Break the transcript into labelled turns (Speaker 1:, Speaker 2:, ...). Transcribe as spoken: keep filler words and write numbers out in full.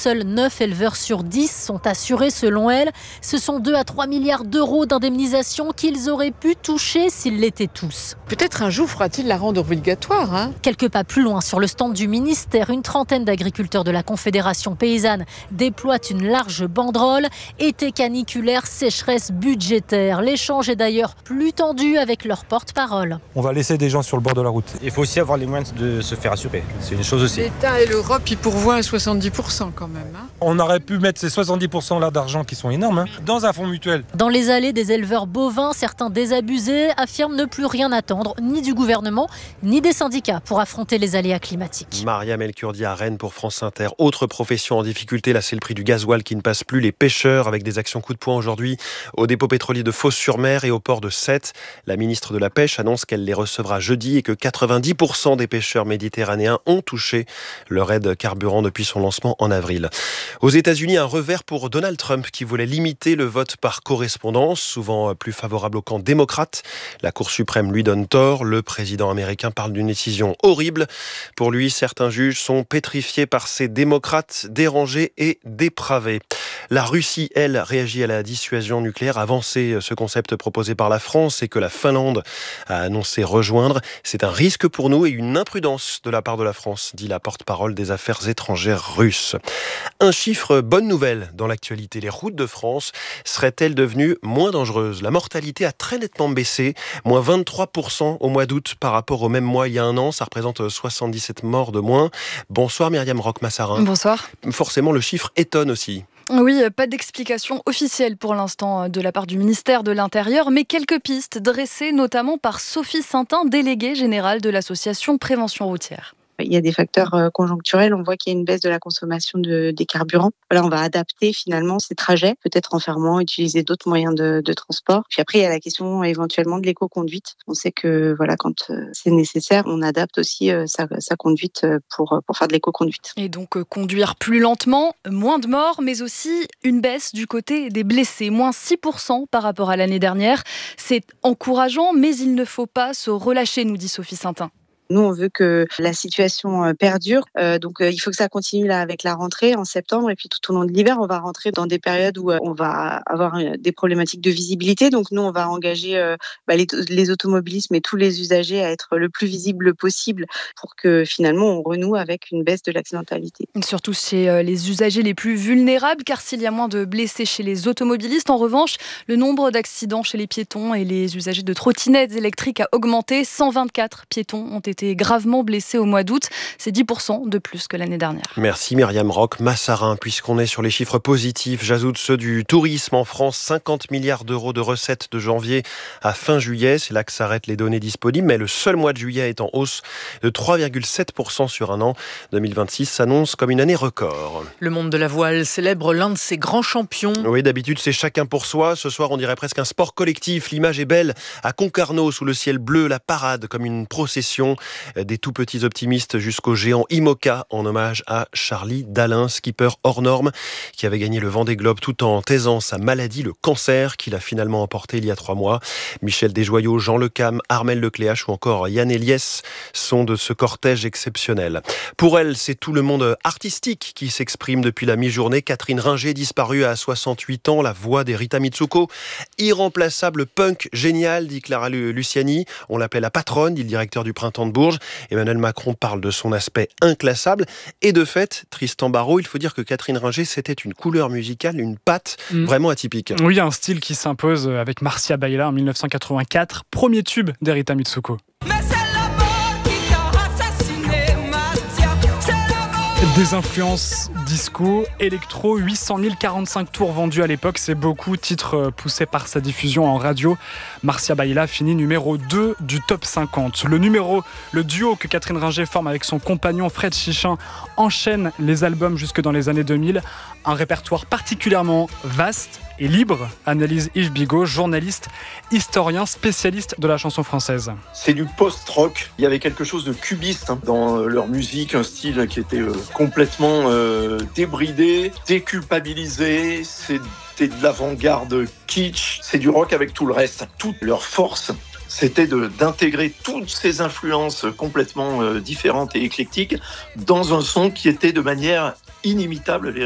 Speaker 1: seuls neuf éleveurs sur dix sont assurés selon elle. Ce sont deux à trois milliards d'euros d'indemnisation qu'ils auraient pu toucher s'ils l'étaient tous.
Speaker 2: Peut-être un jour fera-t-il la rendre obligatoire. Hein
Speaker 1: Quelques pas plus loin, sur le stand du ministère, une trentaine d'agriculteurs de la Confédération paysanne déploient une large banderole. Été caniculaire, sécheresse budgétaire. L'échange est d'ailleurs plus tendu avec leur porte-parole.
Speaker 3: On va laisser des gens sur le bord de la route.
Speaker 4: Il faut aussi avoir les moyens de se faire assurer. C'est une chose aussi.
Speaker 2: L'État et l'Europe, ils pourvoient à soixante-dix pour cent quand même. Hein
Speaker 3: On aurait pu mettre ces soixante-dix pour cent là d'argent qui sont énormes hein, dans un fonds mutuel.
Speaker 1: Dans les allées des éleveurs bovins, certains désabusés affirment ne plus rien attendre, ni du gouvernement, ni des syndicats pour affronter les aléas climatiques.
Speaker 5: Mariam El Kurdi à Rennes pour France Inter. Autre profession en difficulté, là c'est le prix du gasoil qui ne passe plus. Les pêcheurs avec des actions coup de poing aujourd'hui au dépôt pétrolier de Fos-sur-Mer et au port de Sète. La ministre de la Pêche annonce qu'elle les recevra jeudi et que quatre-vingt-dix pour cent des pêcheurs méditerranéens ont touché leur aide carburant depuis son lancement en avril. Aux États-Unis, un revers pour Donald Trump qui voulait limiter le vote par correspondance, souvent plus favorable au camp démocrate. La Cour suprême lui donne tort. Le président américain parle d'une décision horrible. Pour lui, certains juges sont pétrifiés par ces démocrates dérangés et dépravés. La Russie, elle, réagit à la dissuasion nucléaire, avancée ce concept proposé par la France et que la Finlande a annoncé rejoindre. C'est un risque pour nous et une imprudence de la part de la France, dit la porte-parole des affaires étrangères russes. Un chiffre bonne nouvelle dans l'actualité. Les routes de France seraient-elles devenues moins dangereuses? La mortalité a très nettement baissé, moins vingt-trois pour cent au mois d'août par rapport au même mois il y a un an. Ça représente soixante-dix-sept morts de moins. Bonsoir Myriam Roch-Massarin.
Speaker 6: Bonsoir.
Speaker 5: Forcément, le chiffre étonne aussi.
Speaker 6: Oui, pas d'explication officielle pour l'instant de la part du ministère de l'Intérieur, mais quelques pistes dressées notamment par Sophie Saintin, déléguée générale de l'association Prévention routière.
Speaker 7: Il y a des facteurs conjoncturels, on voit qu'il y a une baisse de la consommation de, des carburants. Là, on va adapter finalement ces trajets, peut-être en fermant, utiliser d'autres moyens de, de transport. Puis après, il y a la question éventuellement de l'éco-conduite. On sait que voilà, quand c'est nécessaire, on adapte aussi sa, sa conduite pour, pour faire de l'éco-conduite.
Speaker 6: Et donc euh, conduire plus lentement, moins de morts, mais aussi une baisse du côté des blessés, moins six pour cent par rapport à l'année dernière. C'est encourageant, mais il ne faut pas se relâcher, nous dit Sophie Saintin.
Speaker 7: Nous, on veut que la situation perdure. Euh, donc, euh, il faut que ça continue là avec la rentrée en septembre. Et puis, tout au long de l'hiver, on va rentrer dans des périodes où euh, on va avoir des problématiques de visibilité. Donc, nous, on va engager euh, bah, les, les automobilistes, mais tous les usagers à être le plus visible possible pour que finalement, on renoue avec une baisse de l'accidentalité.
Speaker 6: Surtout chez euh, les usagers les plus vulnérables, car s'il y a moins de blessés chez les automobilistes, en revanche, le nombre d'accidents chez les piétons et les usagers de trottinettes électriques a augmenté. cent vingt-quatre piétons ont été été gravement blessés au mois d'août. C'est dix pour cent de plus que l'année dernière.
Speaker 5: Merci Myriam Roch-Massarin. Puisqu'on est sur les chiffres positifs, j'ajoute ceux du tourisme en France. cinquante milliards d'euros de recettes de janvier à fin juillet. C'est là que s'arrêtent les données disponibles. Mais le seul mois de juillet est en hausse de trois virgule sept pour cent sur un an. deux mille vingt-six s'annonce comme une année record.
Speaker 2: Le monde de la voile célèbre l'un de ses grands champions.
Speaker 5: Oui, d'habitude c'est chacun pour soi. Ce soir on dirait presque un sport collectif. L'image est belle. À Concarneau, sous le ciel bleu, la parade comme une procession. Des tout petits optimistes jusqu'au géant IMOCA en hommage à Charlie Dalin, skipper hors norme, qui avait gagné le Vendée Globe tout en taisant sa maladie, le cancer, qu'il a finalement emporté il y a trois mois. Michel Desjoyaux, Jean Lecam, Armelle Lecléache ou encore Yann Eliès sont de ce cortège exceptionnel. Pour elle, c'est tout le monde artistique qui s'exprime depuis la mi-journée. Catherine Ringer, disparue à soixante-huit ans, la voix des Rita Mitsuko. Irremplaçable punk génial, dit Clara Luciani. On l'appelle la patronne, dit le directeur du Printemps de Bourges. Emmanuel Macron parle de son aspect inclassable. Et de fait, Tristan Barraud, il faut dire que Catherine Ringer, c'était une couleur musicale, une patte mmh. vraiment atypique.
Speaker 8: Oui, un style qui s'impose avec Marcia Baila en dix-neuf cent quatre-vingt-quatre, premier tube des Rita Mitsuko. Des influences disco, électro, huit cent mille quarante-cinq tours vendus à l'époque, c'est beaucoup, titre poussé par sa diffusion en radio. Marcia Baila finit numéro deux du top cinquante. Le numéro, le duo que Catherine Ringer forme avec son compagnon Fred Chichin enchaîne les albums jusque dans les années deux mille. Un répertoire particulièrement vaste et libre, analyse Yves Bigot, journaliste, historien, spécialiste de la chanson française.
Speaker 9: C'est du post-rock. Il y avait quelque chose de cubiste hein, dans leur musique, un style qui était euh, complètement euh, débridé, déculpabilisé. C'était de l'avant-garde kitsch. C'est du rock avec tout le reste. Toute leur force, c'était de, d'intégrer toutes ces influences complètement euh, différentes et éclectiques dans un son qui était de manière inimitable.